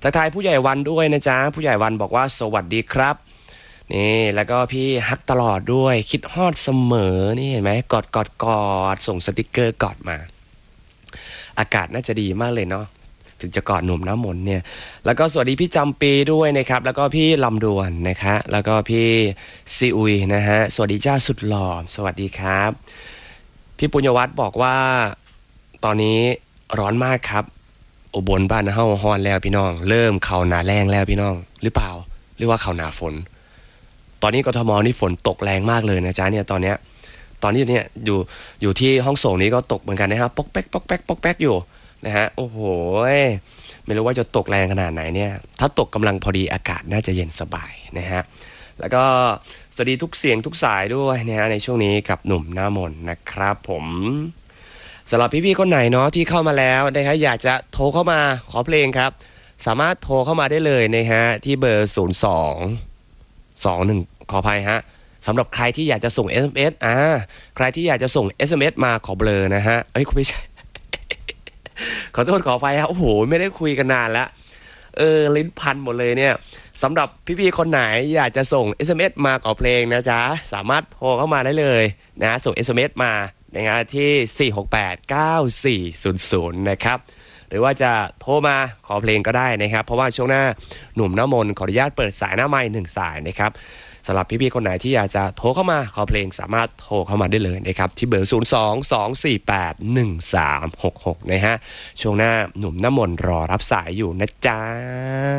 ทักทายผู้ใหญ่วันด้วยนะจ๊ะผู้ใหญ่วันบอกว่าสวัสดีครับนี่แล้วก็พี่ฮักตลอดด้วยคิดฮอดเสมอนี่เห็นไหมกอดส่งสติกเกอร์กอดมาอากาศน่าจะดีมากเลยเนาะถึงจะกอดหนุ่มน้ำมนต์เนี่ยแล้วก็สวัสดีพี่จำปีด้วยนะครับแล้วก็พี่ลำดวนนะคะแล้วก็พี่ซีอุยนะฮะสวัสดีจ้าสุดหล่อสวัสดีครับพี่ปุญญวัฒน์บอกว่าตอนนี้ร้อนมากครับอุบลบ้านเฮาฮ้อนแล้วพี่น้องเริ่มเข้าหน้าแล้งแล้วพี่น้องหรือเปล่าหรือว่าเข้าหน้าฝนตอนนี้กทมนี่ฝนตกแรงมากเลยนะจ๊ะเนี่ยตอนนี้เนี่ยอยู่ที่ห้องส่งนี้ก็ตกเหมือนกันนะครับปอกแป๊กปอกแป๊กปอกแป๊กอยู่นะฮะโอ้โหไม่รู้ว่าจะตกแรงขนาดไหนเนี่ยถ้าตกกำลังพอดีอากาศน่าจะเย็นสบายนะฮะแล้วก็สวัสดีทุกเสียงทุกสายด้วยนะฮะในช่วงนี้กับหนุ่มหน้ามนต์นะครับผมสำหรับพี่ๆคนไหนเนาะที่เข้ามาแล้วนะครับอยากจะโทรเข้ามาขอเพลงครับสามารถโทรเข้ามาได้เลยนะฮะที่เบอร์0221ขออภัยฮะสำหรับใครที่อยากจะส่ง SMS ใครที่อยากจะส่ง SMS มาขอเบลอนะฮะคุณไม่ใช่ ขอโทษขออภัยครับโอ้โหไม่ได้คุยกันนานแล้วลิ้นพันหมดเลยเนี่ยสำหรับพี่ๆคนไหนอยากจะส่ง SMS มาขอเพลงนะจ๊ะสามารถโทรเข้ามาได้เลยนะส่ง SMS มานะครับที่4689400นะครับหรือว่าจะโทรมาขอเพลงก็ได้นะครับเพราะว่าช่วงหน้าหนุ่มน้ำมนต์ขออนุญาตเปิดสายหน้าไมค์1สายนะครับสำหรับพี่ๆคนไหนที่อยากจะโทรเข้ามาขอเพลงสามารถโทรเข้ามาได้เลยนะครับที่เบอร์02-248-1366นะฮะช่วงหน้าหนุ่มน้ำมนต์รอรับสายอยู่นะจ๊ะ